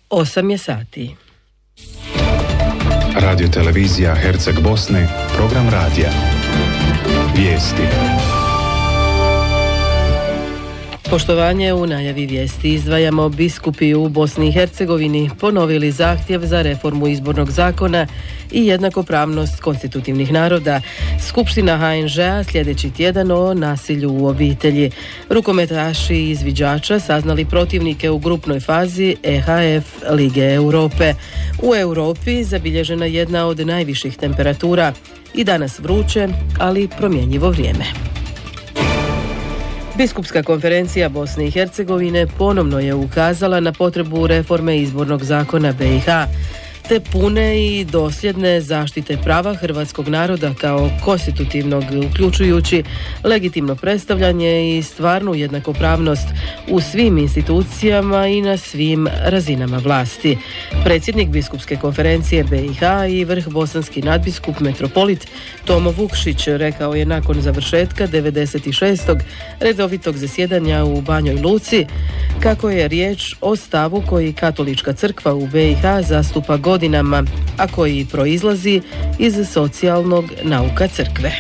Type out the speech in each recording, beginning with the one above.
8 je sati. Radio televizija Herceg Bosne, program radija. Vijesti. Poštovanje, u najavi vijesti izdvajamo: biskupi u Bosni i Hercegovini ponovili zahtjev za reformu izbornog zakona i jednakopravnost konstitutivnih naroda. Skupština HNŽ-a sljedeći tjedan o nasilju u obitelji. Rukometaši izviđača saznali protivnike u grupnoj fazi EHF Lige Europe. U Europi zabilježena jedna od najviših temperatura. I danas vruće, ali promjenjivo vrijeme. Biskupska konferencija Bosne i Hercegovine ponovno je ukazala na potrebu reforme izbornog zakona BiH, te pune i dosljedne zaštite prava hrvatskog naroda kao konstitutivnog, uključujući legitimno predstavljanje i stvarnu jednakopravnost u svim institucijama i na svim razinama vlasti. Predsjednik Biskupske konferencije BiH i vrh bosanski nadbiskup metropolit Tomo Vukšić rekao je nakon završetka 96. redovitog zasjedanja u Banjoj Luci kako je riječ o stavu koji Katolička crkva u BiH zastupa godinama, a koji proizlazi iz socijalnog nauka crkve.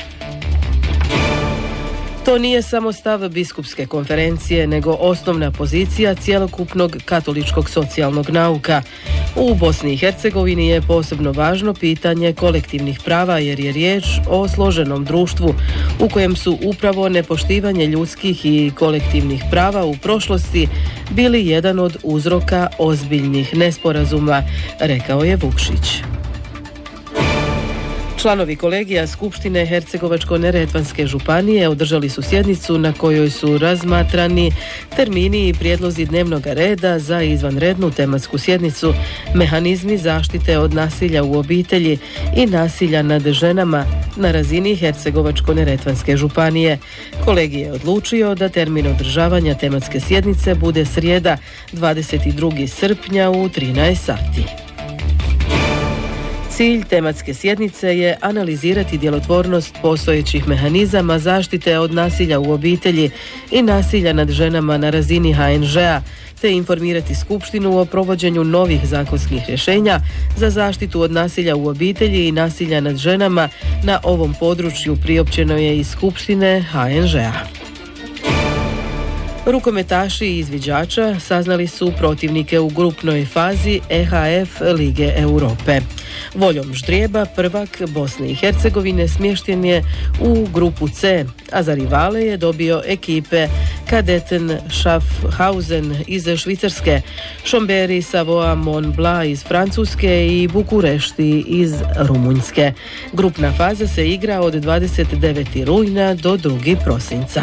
To nije samo stav biskupske konferencije, nego osnovna pozicija cjelokupnog katoličkog socijalnog nauka. U Bosni i Hercegovini je posebno važno pitanje kolektivnih prava, jer je riječ o složenom društvu u kojem su upravo nepoštivanje ljudskih i kolektivnih prava u prošlosti bili jedan od uzroka ozbiljnih nesporazuma, rekao je Vukšić. Članovi kolegija Skupštine Hercegovačko-neretvanske županije održali su sjednicu na kojoj su razmatrani termini i prijedlozi dnevnog reda za izvanrednu tematsku sjednicu mehanizmi zaštite od nasilja u obitelji i nasilja nad ženama na razini Hercegovačko-neretvanske županije. Kolegij je odlučio da termin održavanja tematske sjednice bude srijeda 22. srpnja u 13 sati. Cilj tematske sjednice je analizirati djelotvornost postojećih mehanizama zaštite od nasilja u obitelji i nasilja nad ženama na razini HNŽ-a, te informirati Skupštinu o provođenju novih zakonskih rješenja za zaštitu od nasilja u obitelji i nasilja nad ženama na ovom području, priopćeno je iz Skupštine HNŽ-a. Rukometaši izviđača saznali su protivnike u grupnoj fazi EHF Lige Europe. Voljom ždrijeba prvak Bosne i Hercegovine smješten je u grupu C, a za rivale je dobio ekipe Kadeten Schaffhausen iz Švicarske, Chambéry Savoie Mont Blanc iz Francuske i Bukurešti iz Rumunjske. Grupna faza se igra od 29. rujna do 2. prosinca.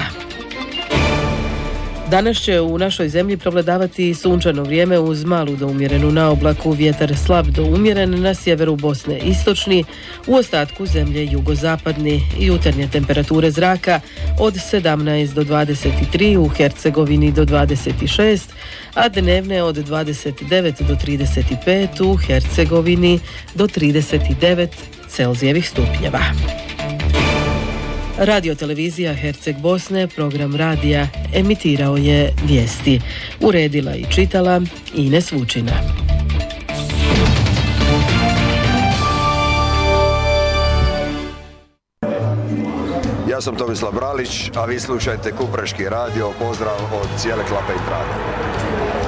Danas će u našoj zemlji prevladavati sunčano vrijeme uz malu do umjerenu naoblaku, vjetar slab do umjeren na sjeveru Bosne istočni, u ostatku zemlje jugozapadni. Jutarnje temperature zraka od 17 do 23, u Hercegovini do 26, a dnevne od 29 do 35, u Hercegovini do 39 Celzijevih stupnjeva. Radio televizija Herceg Bosne, program radija, emitirao je vijesti. Uredila i čitala Ines Vučina. Ja sam Tomislav Bralić, a vi slušajte Kupreški radio. Pozdrav od cijele Klape i Praga.